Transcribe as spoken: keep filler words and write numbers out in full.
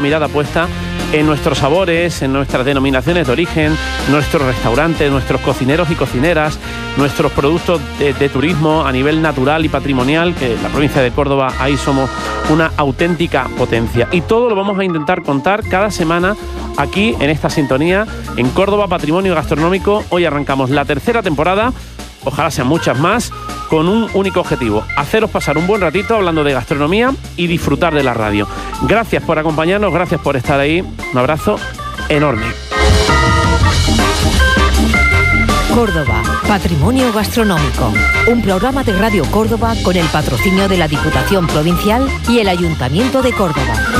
mirada puesta en nuestros sabores, en nuestras denominaciones de origen, nuestros restaurantes, nuestros cocineros y cocineras, nuestros productos de, de turismo a nivel natural y patrimonial, que en la provincia de Córdoba ahí somos una auténtica potencia. Y todo lo vamos a intentar contar cada semana aquí en esta sintonía, en Córdoba Patrimonio Gastronómico. Hoy arrancamos la tercera temporada, ojalá sean muchas más, con un único objetivo: haceros pasar un buen ratito hablando de gastronomía y disfrutar de la radio. Gracias por acompañarnos, gracias por estar ahí. Un abrazo enorme. Córdoba, Patrimonio Gastronómico. Un programa de Radio Córdoba con el patrocinio de la Diputación Provincial y el Ayuntamiento de Córdoba.